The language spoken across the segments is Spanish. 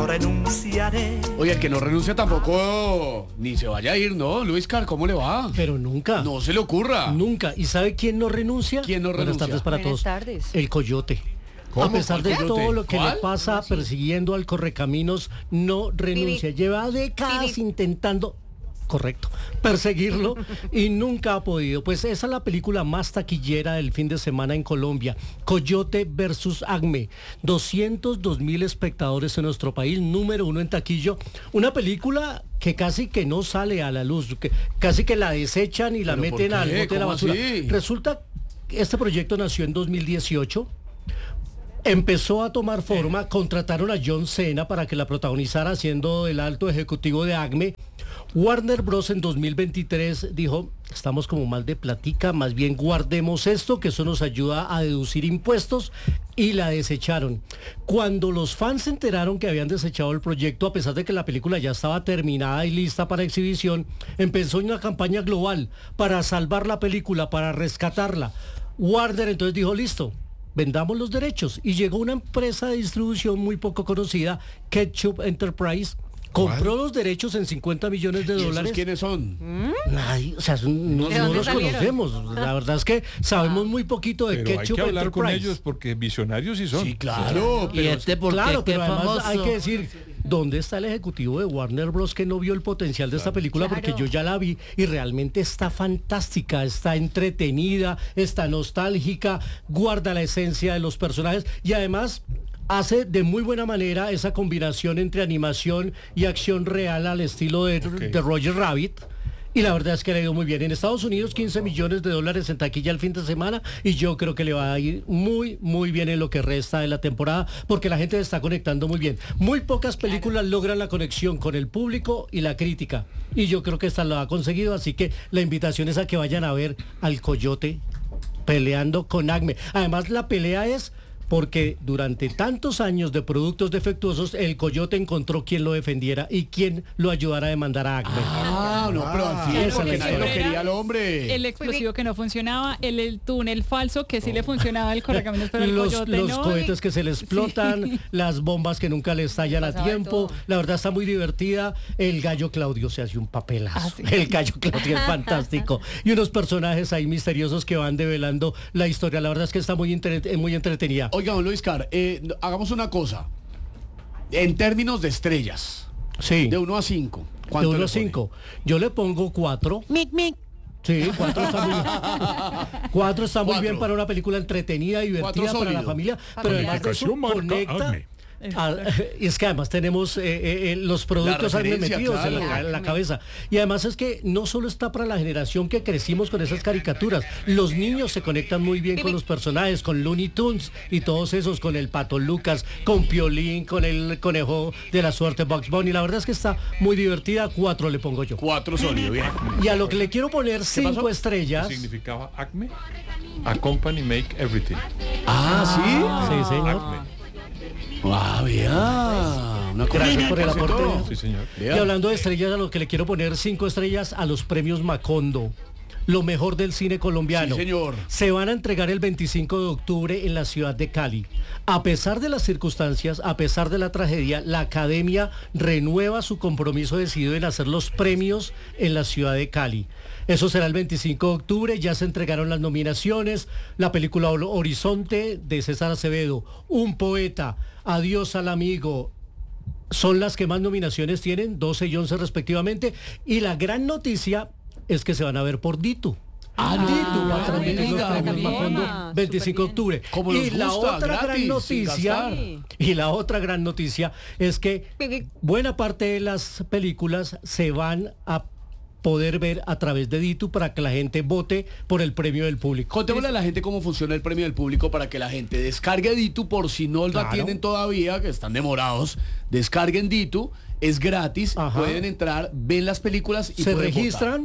renunciaré. Oye, el que no renuncia tampoco ni se vaya a ir, ¿no? Luis Car, ¿cómo le va? Pero nunca. No se le ocurra. Nunca. ¿Y sabe quién no renuncia? ¿Quién no Buenas renuncia? tardes para Buenas todos. tardes. El coyote. ¿Cómo? A pesar de ¿Cuál todo coyote? lo que ¿Cuál? le pasa persiguiendo al correcaminos, no renuncia. Lleva décadas intentando, correcto, perseguirlo y nunca ha podido. Pues esa es la película más taquillera del fin de semana en Colombia. Coyote versus Acme. 202.000 espectadores en nuestro país, número 1 en taquillo. Una película que casi que no sale a la luz, que casi que la desechan y la ¿Pero por meten qué? al bote de la ¿Cómo basura. así? Resulta que este proyecto nació en 2018. Empezó a tomar forma, contrataron a John Cena para que la protagonizara siendo el alto ejecutivo de Acme. Warner Bros. En 2023 dijo, estamos como mal de platica, más bien guardemos esto, que eso nos ayuda a deducir impuestos, y la desecharon. Cuando los fans se enteraron que habían desechado el proyecto, a pesar de que la película ya estaba terminada y lista para exhibición, empezó una campaña global para salvar la película, para rescatarla. Warner entonces dijo, listo, vendamos los derechos, y llegó una empresa de distribución muy poco conocida, Ketchup Enterprise, compró los derechos en $50 millones. ¿Y esos dólares. quiénes son? Nadie, o sea, no ¿De dónde los salieron? conocemos. La verdad es que sabemos muy poquito de Pero hay Ketchup que hablar Enterprise. con ellos porque visionarios sí son. Sí, claro, ¿Y pero este por qué? Claro, ¿Qué pero además famoso? hay que decir, ¿dónde está el ejecutivo de Warner Bros. Que no vio el potencial de esta película? Claro. Porque yo ya la vi y realmente está fantástica, está entretenida, está nostálgica, guarda la esencia de los personajes y además hace de muy buena manera esa combinación entre animación y acción real al estilo de Roger Rabbit. Y la verdad es que le ha ido muy bien. En Estados Unidos, $15 millones en taquilla el fin de semana, y yo creo que le va a ir muy, muy bien en lo que resta de la temporada, porque la gente se está conectando muy bien. Muy pocas películas logran la conexión con el público y la crítica, y yo creo que esta lo ha conseguido, así que la invitación es a que vayan a ver al Coyote peleando con Acme. Además, la pelea es porque durante tantos años de productos defectuosos, el Coyote encontró quien lo defendiera y quien lo ayudara a demandar a Acme. Ah, no, pero al fin, esa porque es la nadie lo historia. quería al hombre. El explosivo que no funcionaba, el túnel falso que sí le funcionaba el correcaminos, pero el coyote los no. cohetes que se le explotan, Sí. las bombas que nunca le estallan a Pasaba de tiempo. todo. La verdad está muy divertida. El gallo Claudio se hace un papelazo. Ah, sí. El gallo Claudio es fantástico. Y unos personajes ahí misteriosos que van develando la historia. La verdad es que está muy entretenida. Oiga, don Luis Car, hagamos una cosa. En términos de estrellas, Sí. de 1 a 5. De 1 a 5. Yo le pongo 4. Sí, 4 está muy bien. 4 está muy bien para una película entretenida, divertida, Cuatro para la sólido. familia. Pero además de eso, Calificación marca conecta. Acme. Y es que además tenemos los productos Acme referencia, metidos en claro. la cabeza. Y además es que no solo está para la generación que crecimos con esas caricaturas. Los niños se conectan muy bien con los personajes, con Looney Tunes y todos esos, con el Pato Lucas, con Piolín, con el conejo de la suerte Bugs Bunny. La verdad es que está muy divertida. 4 le pongo yo. 4 sólido, bien. Y a lo que le quiero poner 5 estrellas. ¿Qué significaba Acme? A company make everything. Ah, Sí, señor. Acme. ¿sí? Ah, bien. Una Gracias por el conexión, aporte. todo. Sí, señor. Bien. Y hablando de estrellas, a lo que le quiero poner 5 estrellas a los premios Macondo. Lo mejor del cine colombiano. Sí, señor. Se van a entregar el 25 de octubre en la ciudad de Cali. A pesar de las circunstancias, a pesar de la tragedia, la Academia renueva su compromiso decidido en hacer los premios en la ciudad de Cali. Eso será el 25 de octubre, ya se entregaron las nominaciones, la película Horizonte de César Acevedo, Un poeta, Adiós al amigo, son las que más nominaciones tienen, 12 y 11 respectivamente, y la gran noticia es que se van a ver por Ditu. Ditu va a transmitir los diga, premios bien. Macondo 25 de octubre. Como Y nos la gusta, otra gran gratis, sin noticia, gastar. y la otra gran noticia es que buena parte de las películas se van a poder ver a través de Ditu para que la gente vote por el premio del público. Contémosle a la gente cómo funciona el premio del público para que la gente descargue Ditu por si no la Claro. tienen todavía, que están demorados. Descarguen Ditu, es gratis, Ajá. pueden entrar, ven las películas y Se pueden registran votar.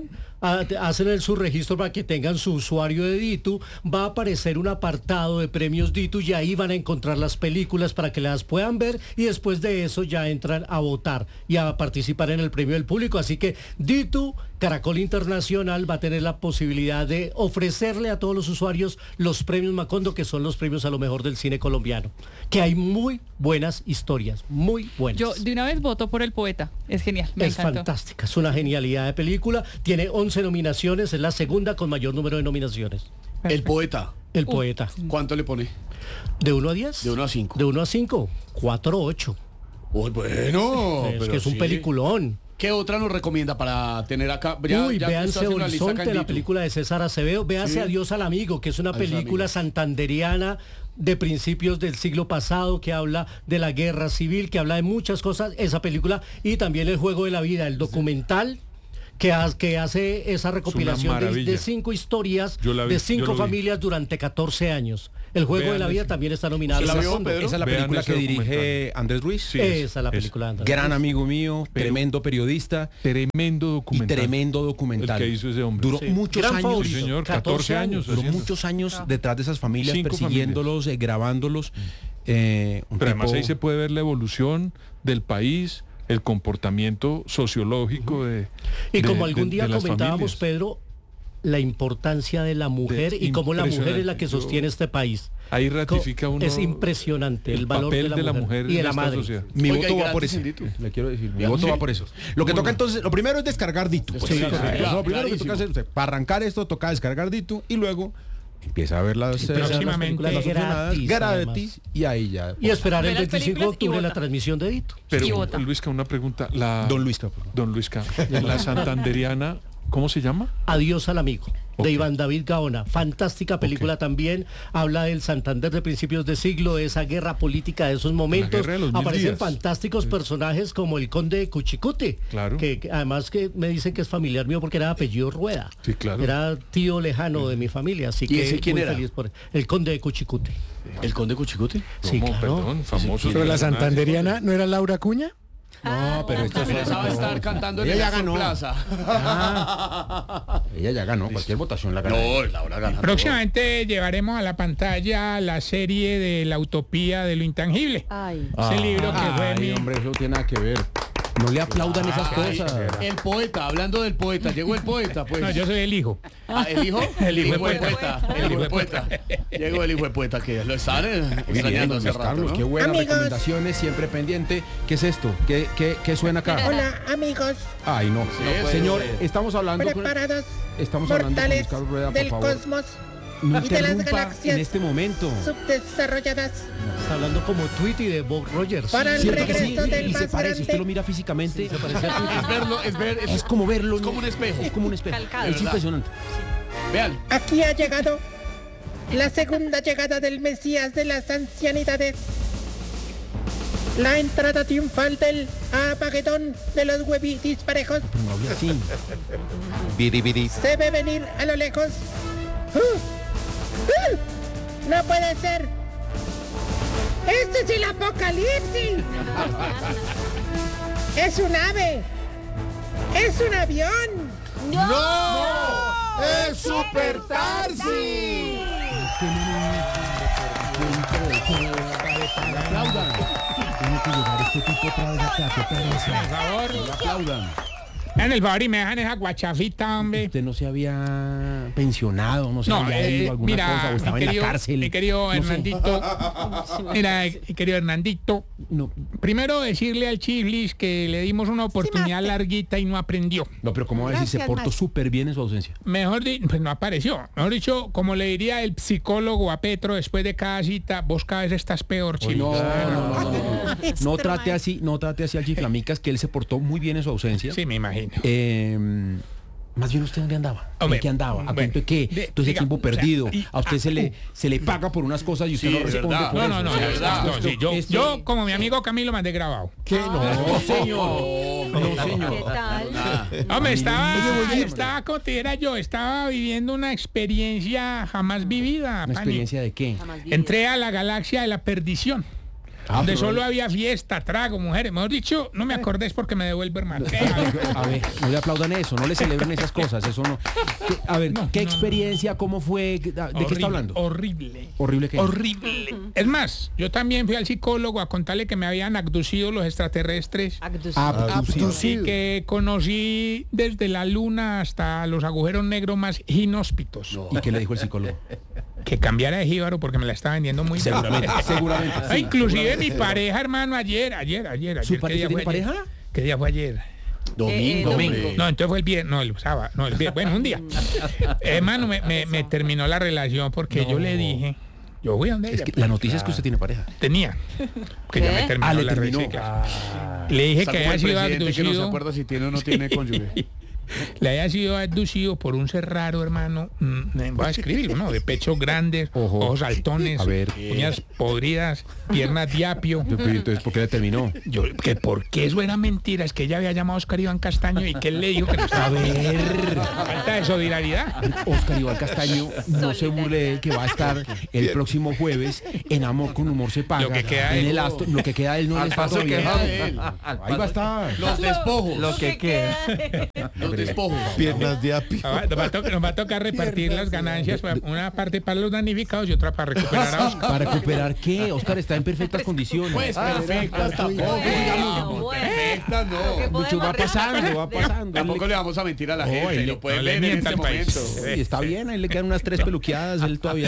hacen su registro para que tengan su usuario de Ditu, va a aparecer un apartado de premios Ditu y ahí van a encontrar las películas para que las puedan ver y después de eso ya entran a votar y a participar en el premio del público. Así que Ditu, Caracol Internacional, va a tener la posibilidad de ofrecerle a todos los usuarios los premios Macondo, que son los premios a lo mejor del cine colombiano. Que hay muy buenas historias, muy buenas. Yo de una vez voto por El Poeta. Es genial, me Es encantó. fantástica, es una genialidad de película. Tiene 11 nominaciones, es la segunda con mayor número de nominaciones. El Poeta. El Poeta. ¿Cuánto le pone? ¿De 1 a 10? De 1 a 5. De 1 a 5, 4 o 8. Uy, bueno. Es pero que es un sí. peliculón. ¿Qué otra nos recomienda para tener acá? Uy, que usted véanse hace una lista acá Horizonte, en la Ditu. película de César Acevedo. Véase Sí. Adiós al Amigo, que es una Adiós al película Amigo. santanderiana de principios del siglo pasado, que habla de la guerra civil, que habla de muchas cosas, esa película, y también El Juego de la Vida, el documental que hace esa recopilación maravilla. de 5 historias Yo la vi, de yo 5 lo vi. familias durante 14 años. El Juego Vean de la Vida ese. también está nominado. ¿Se la al vio, Macondo. Pedro? Esa es la Vean película ese que dirige documental. Andrés Ruiz. Sí, Esa es la eso. película de Andrés Gran Ruiz. amigo mío, Pero- tremendo periodista Tremendo y documental. tremendo documental. El que hizo ese hombre. Duró Sí. muchos Gran años. favorito. Sí, señor, 14 14 años. Duró haciendo. muchos años detrás de esas familias, 5 persiguiéndolos, grabándolos. Un Pero además tipo- ahí se puede ver la evolución del país, el comportamiento sociológico de Y de- como algún de- día de las comentábamos, familias. Pedro, la importancia de la mujer y cómo la mujer es la que impresionante. sostiene este país. Ahí ratifica uno Es impresionante el valor papel de la mujer y de en la esta madre. sociedad. Mi Oiga, voto y va por gratis eso. en Ditu. Le quiero decir, mi Ya, voto sí. va por eso. Lo que toca entonces, lo primero es descargar Ditu. pues. Sí, Eso, claro, lo primero que toca clarísimo. hacer, para arrancar esto toca descargar Ditu y luego empieza a ver las próximamente las opcionadas gratis, gratis y ahí ya. Y esperar Ve el las 25 de películas y octubre la vota. transmisión de Dito. Y Pero vota. Luisca, una pregunta. Don Luisca, por favor. Don Luisca, la santanderiana, ¿cómo se llama? Adiós al amigo, Ok. de Iván David Gaona. Fantástica película también. Habla del Santander de principios de siglo, de esa guerra política de esos momentos. guerra de los 1000 Aparecen días. fantásticos personajes como el conde de Cuchicute. Claro. Que además que me dicen que es familiar mío porque era de apellido Rueda. Sí, claro. Era tío lejano de mi familia, así ¿Y que ese quién muy era? feliz por el conde de Cuchicute. ¿El conde Cuchicuti? Sí, ¿Cómo? claro. Perdón, famoso. Pero la santanderiana no era Laura Cuña. No, pero esto Pero esa va a estar cantando en Ella el ya Astor ganó. Plaza. ella ya ganó, cualquier votación la ganó. No, Laura gana. Próximamente llevaremos a la pantalla la serie de La Utopía de lo Intangible. Ese libro que fue Ay, mi... hombre, eso no tiene nada que ver. No le aplaudan esas cosas. El poeta, hablando del poeta, llegó el poeta, pues. No, yo soy el hijo. Ah, ¿el hijo? El hijo de poeta. El hijo de poeta. Llegó el hijo de poeta, que lo están extrañando hace Luis rato, Carlos, ¿no? qué buenas Amigos. recomendaciones, siempre pendiente. ¿Qué es esto? ¿Qué suena acá? Hola, amigos, Ay, no. puede Señor, ser. estamos hablando con, preparados, estamos hablando con mortales Luis Carlos Rueda, por del favor. cosmos, No y de las interrumpa galaxias. en este momento. subdesarrolladas, Está hablando como Tweety de Bob Rogers. para el ¿Cierto que sí? regreso del Y se más parece, usted lo grande. mira físicamente. Se parece a Tweety. Es verlo, Es como verlo. Es como un espejo. Es como un espejo. Calcado. Es ¿Verdad? impresionante. Vean. Aquí ha llegado la segunda llegada del Mesías de las ancianidades. La entrada triunfal del Armagedón de los huevitis parejos No hable así. Biri, biri. se ve venir a lo lejos. ¡No puede ser! ¡Este es el apocalipsis! ¡Es un ave! ¡Es un avión! ¡No! ¡Es Super Tarsi! Aplaudan, Por favor, aplaudan. en el favor y me dejan esa guachafita, hombre. Usted no se había pensionado, no se No, había ido a alguna cosa, mira, o estaba mi en querido, la cárcel. mi querido No sé. Hernandito, mira, mi querido Hernandito, No, primero decirle al Chiflis que le dimos una oportunidad larguita y no aprendió. no, pero ¿cómo va a decir? Se Gracias, portó Max. súper bien en su ausencia. Pues no apareció. Mejor dicho, como le diría el psicólogo a Petro después de cada cita, vos cada vez estás peor, Chiflis. No trate así, no trate así al Chiflamicas, que él se portó muy bien en su ausencia. Sí, me imagino. Más bien usted dónde andaba, Hombre, ¿en qué andaba? ¿A bueno, cuento de qué? de- Todo ese diga, tiempo o sea, perdido. y- A usted se le paga por unas cosas y usted Sí, no es responde verdad. por No, eso. no, no, Sí, no, verdad. no, sí, yo, Esto- yo, como mi amigo Camilo, mandé grabado. ¿Qué? No, señor. No, señor. Hombre, estaba, como te dijera yo, estaba viviendo una experiencia jamás vivida. ¿Una Pani. experiencia de qué? Entré a la galaxia de la perdición. donde solo había fiesta, trago, mujeres. Mejor dicho, no me acordés porque me devuelve, hermano. A ver, no le aplaudan eso, no le celebren esas cosas, eso no. A ver, ¿qué experiencia, cómo fue? ¿De qué está hablando? Horrible. ¿Horrible qué? Horrible. Es más, yo también fui al psicólogo a contarle que me habían abducido los extraterrestres. Y que conocí desde la luna hasta los agujeros negros más inhóspitos. ¿Y qué le dijo el psicólogo? Que cambiara de jíbaro porque me la está vendiendo muy bien. Seguramente. Ah, inclusive mi pareja, hermano, ayer. ¿Su pareja tiene pareja? ¿Qué día fue ayer? Domingo. No, entonces fue el viernes, no, el sábado, no, el viernes, bueno, un día. Hermano, me terminó la relación porque yo le dije, yo voy a donde Es ella. que la noticia es que usted tiene pareja. Tenía. Que ya me terminó le la terminó. relación. Le dije Está que como había el sido presidente que no se abducido. acuerda si tiene o no tiene cónyuge. Le había sido abducido por un ser raro, hermano. Voy a escribirlo, ¿no? De pechos grandes, ojos saltones, A ver. uñas podridas, piernas de apio. Pero entonces, ¿por qué le terminó? Yo, que porque eso era mentira, es que ella había llamado a Oscar Iván Castaño y que él le dijo que no estaba. A ver. Falta de solidaridad. Oscar Iván Castaño, no se burle de él, que va a estar el próximo jueves en Amor con Humor se paga. Lo que queda de en él. el Astro, lo que queda de él no Al le está paso que todavía. queda de él. Ahí va a estar. Los despojos. Lo que queda. Los despojos. Piernas de apio. Nos va a tocar repartir las ganancias, una parte para los damnificados y otra para recuperar a Oscar. ¿Para recuperar qué? Oscar está en perfectas condiciones. Pues perfectas tampoco. digamos. Perfectas no. Mucho va pasando. Tampoco le vamos a mentir a la gente. él Lo pueden no le ver en mienta este al país. momento. Sí, está bien, ahí le quedan unas 3 peluqueadas, él todavía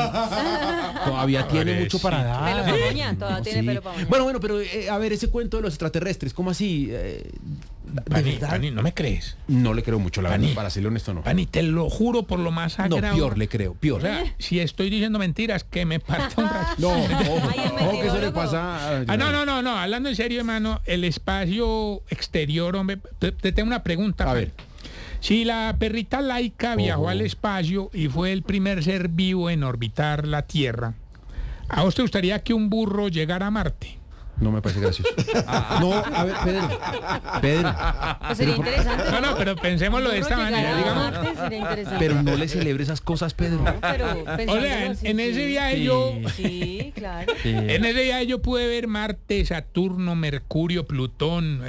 tiene mucho para dar. Pelo pa' moña, todavía tiene Sí. pelo pa' moña. Bueno, pero a ver, ese cuento de los extraterrestres, ¿cómo así? Pani, ¿no me crees? No le creo mucho, la Pani. verdad, para serle honesto, no. Pani, te lo juro por lo más No, sagrado. peor le creo, O peor. sea, si estoy diciendo mentiras, que me parta un rato. No, Ay, es ojo, que eso le mentiroso. pasa. No, hablando en serio, hermano, el espacio exterior, hombre, te tengo una pregunta. A ver. Si la perrita Laika viajó al espacio y fue el primer ser vivo en orbitar la Tierra, ¿a vos te gustaría que un burro llegara a Marte? No me parece gracioso. No, a ver, Pedro. Pues sería interesante. No, pero pensémoslo de esta manera, digamos. Sería interesante. Pero no le celebre esas cosas, Pedro. Pero O pensándolo sea, así, en ese sí. viaje yo... Sí, claro. En ese viaje yo pude ver Marte, Saturno, Mercurio, Plutón,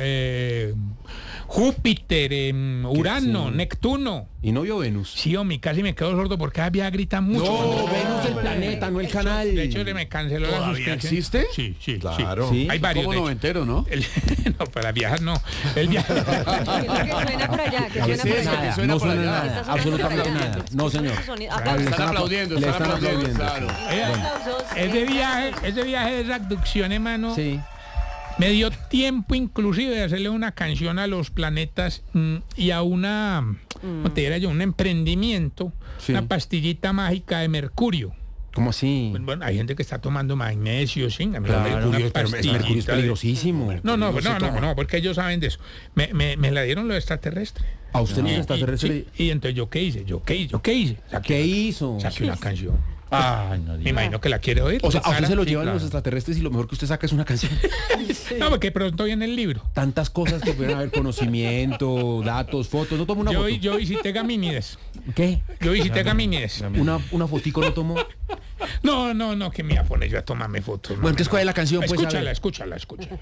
Júpiter, Urano, Sí. Neptuno. Y no vio Venus. Sí, hombre, casi me quedo sordo porque cada viaje gritan mucho. No, Venus el planeta, no el canal. De hecho, se me canceló la ¿Todavía suscripción. existe? Sí, Claro. Sí. Hay varios, Como de hecho. noventero, ¿no? No, para viajar no. El viaje... ¿Qué es lo que suena por allá? ¿Qué ¿Qué suena es por eso? allá? ¿Qué suena No por suena allá? nada, ¿Qué está sonando absolutamente por allá? nada. No, señor. Aplausos. Están aplaudiendo, Le están están aplaudiendo. aplaudiendo. Claro. Aplausos. Ese viaje de abducción, hermano, Sí. me dio tiempo inclusive de hacerle una canción a los planetas y a una, ¿cómo te diría yo? Un emprendimiento, Sí. una pastillita mágica de mercurio. ¿Cómo así? Bueno, hay gente que está tomando magnesio, sí. A mí Pero me dieron Mercurio, una pastillita Mercurio es de- peligrosísimo. No, porque ellos saben de eso. Me la dieron los extraterrestres. A usted los Y- extraterrestres. Y entonces, ¿yo qué hice? ¿Qué hizo? Saqué una canción. Me imagino que la quiere oír. O sea, a usted se lo Sí, llevan claro. los extraterrestres y lo mejor que usted saca es una canción. No, porque pronto viene el libro. Tantas cosas que pueden haber, conocimiento, datos, fotos. No tomo una foto. Yo visité Gamínides. ¿Qué? Yo visité Gamínides. Una fotico no tomo. No, que me iba a poner yo a tomarme fotos. Bueno, entonces, ¿cuál es la canción? Pues, a ver. Escúchala.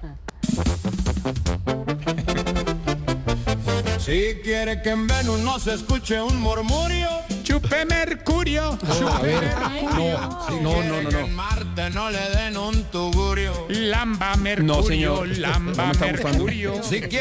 Si quiere que en Venus no se escuche un murmurio, Chupe Mercurio. A ver. quiere que en Marte no le den un tugurio. Lamba Mercurio. No, señor. Lamba No me está gustando. Mercurio. Si